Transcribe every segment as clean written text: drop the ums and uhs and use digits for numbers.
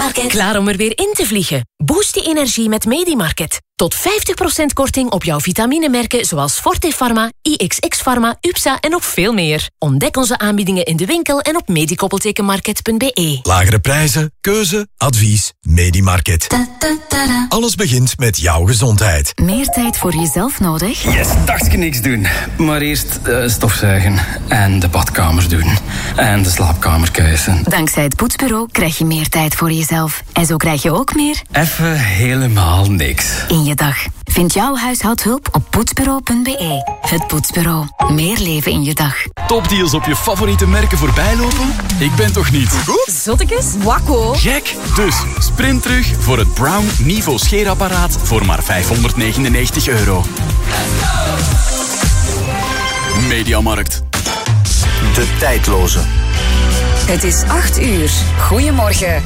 Medimarket. Klaar om er weer in te vliegen? Boost je energie met Medimarket. Tot 50% korting op jouw vitaminemerken zoals Forte Pharma, IXX Pharma, UPSA en nog veel meer. Ontdek onze aanbiedingen in de winkel en op medikoppeltekenmarket.be. Lagere prijzen, keuze, advies, Medimarket. Alles begint met jouw gezondheid. Meer tijd voor jezelf nodig? Yes, dagje niks doen. Maar eerst stofzuigen en de badkamer doen. En de slaapkamer kuisen. Dankzij het Poetsbureau krijg je meer tijd voor jezelf. En zo krijg je ook meer... Even helemaal niks. In je dag. Vind jouw huishoudhulp op poetsbureau.be. Het Poetsbureau. Meer leven in je dag. Topdeals op je favoriete merken voorbijlopen? Ik ben toch niet? Zottekes? Wakko? Gek! Dus sprint terug voor het Brown Niveau scheerapparaat voor maar €599. Mediamarkt. De tijdloze. Het is 8:00. Goedemorgen.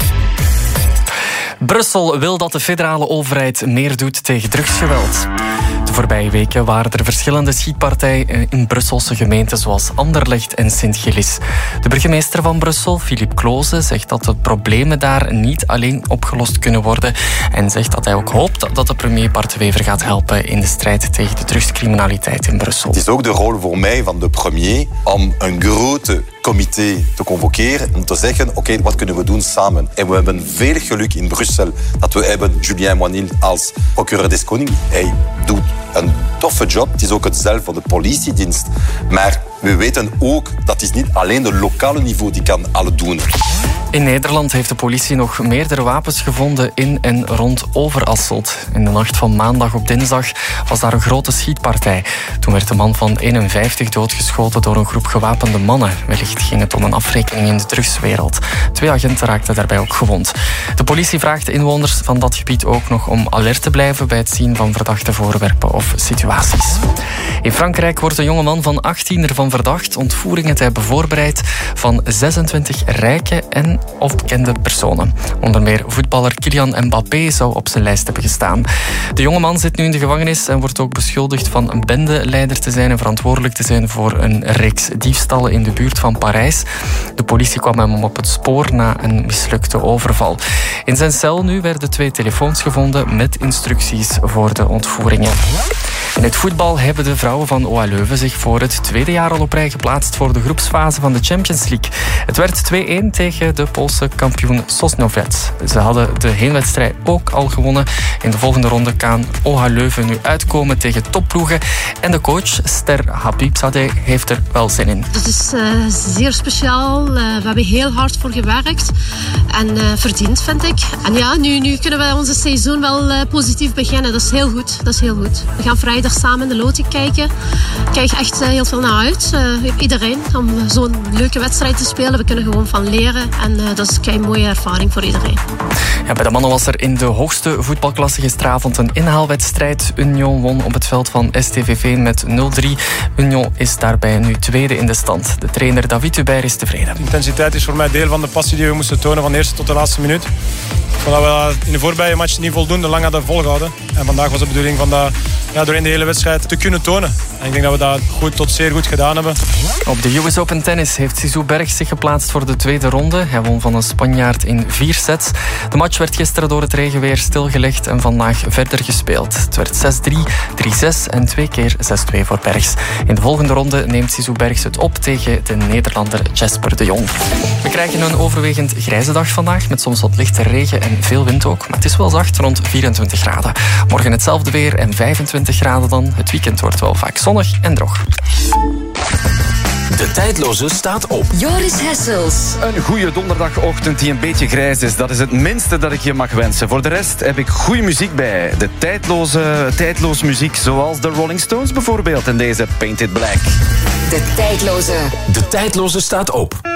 Brussel wil dat de federale overheid meer doet tegen drugsgeweld. De voorbije weken waren er verschillende schietpartijen in Brusselse gemeenten zoals Anderlecht en Sint-Gillis. De burgemeester van Brussel, Philippe Kloze, zegt dat de problemen daar niet alleen opgelost kunnen worden en zegt dat hij ook hoopt dat de premier Bart Wever gaat helpen in de strijd tegen de drugscriminaliteit in Brussel. Het is ook de rol voor mij van de premier om een grote comité te convoceren en te zeggen, oké, wat kunnen we doen samen? En we hebben veel geluk in Brussel dat we hebben Julien Moinil als procureur des Konings. Hij doet een toffe job. Het is ook hetzelfde voor de politiedienst. Maar we weten ook dat het niet alleen de lokale niveau die kan alle doen. In Nederland heeft de politie nog meerdere wapens gevonden in en rond Overasselt. In de nacht van maandag op dinsdag was daar een grote schietpartij. Toen werd een man van 51 doodgeschoten door een groep gewapende mannen. Wellicht ging het om een afrekening in de drugswereld. 2 agenten raakten daarbij ook gewond. De politie vraagt de inwoners van dat gebied ook nog om alert te blijven bij het zien van verdachte voorwerpen of situaties. In Frankrijk wordt een jongeman van 18 ervan verdacht ontvoeringen te hebben voorbereid van 26 rijke en of bekende personen. Onder meer voetballer Kylian Mbappé zou op zijn lijst hebben gestaan. De jongeman zit nu in de gevangenis en wordt ook beschuldigd van een bendeleider te zijn en verantwoordelijk te zijn voor een reeks diefstallen in de buurt van Parijs. De politie kwam hem op het spoor na een mislukte overval. In zijn cel nu werden 2 telefoons gevonden met instructies voor de ontvoeringen. In het voetbal hebben de vrouwen van OA Leuven zich voor het 2e jaar al op rij geplaatst voor de groepsfase van de Champions League. Het werd 2-1 tegen de Poolse kampioen Sosnowiec. Ze hadden de heenwedstrijd ook al gewonnen. In de volgende ronde kan OA Leuven nu uitkomen tegen topploegen. En de coach, Ster Habibzadeh, heeft er wel zin in. Het is zeer speciaal. We hebben heel hard voor gewerkt. En verdiend, vind ik. En ja, nu kunnen we onze seizoen wel positief beginnen. Dat is heel goed. We gaan vrijdag samen de loting kijken. Ik kijk echt heel veel naar uit. Iedereen, om zo'n leuke wedstrijd te spelen. We kunnen gewoon van leren. En dat is een mooie ervaring voor iedereen. Ja, bij de mannen was er in de hoogste voetbalklasse gisteravond een inhaalwedstrijd. Union won op het veld van STVV met 0-3. Union is daarbij nu 2e in de stand. De trainer David Hubert is tevreden. Intensiteit is voor mij deel van de passie die we moesten tonen van de eerste tot de laatste minuut. Omdat we in de voorbije match niet voldoende lang hadden volgehouden. En vandaag was de bedoeling van dat doorheen de hele wedstrijd te kunnen tonen. En ik denk dat we dat goed tot zeer goed gedaan hebben. Op de US Open Tennis heeft Zizou Berg zich geplaatst voor de 2e ronde. Hij won van een Spanjaard in 4 sets. De match werd gisteren door het regenweer stilgelegd en vandaag verder gespeeld. Het werd 6-3, 3-6 en 2 keer 6-2 voor Bergs. In de volgende ronde neemt Zizou Bergs het op tegen de Nederlander Jesper de Jong. We krijgen een overwegend grijze dag vandaag met soms wat lichte regen en veel wind ook. Maar het is wel zacht, rond 24 graden. Morgen hetzelfde weer en 25 graden dan. Het weekend wordt wel vaak zonnig en droog. De tijdloze staat op. Joris Hessels. Een goede donderdagochtend die een beetje grijs is. Dat is het minste dat ik je mag wensen. Voor de rest heb ik goede muziek bij. De tijdloos muziek zoals de Rolling Stones bijvoorbeeld. En deze Painted Black. De tijdloze. De tijdloze staat op.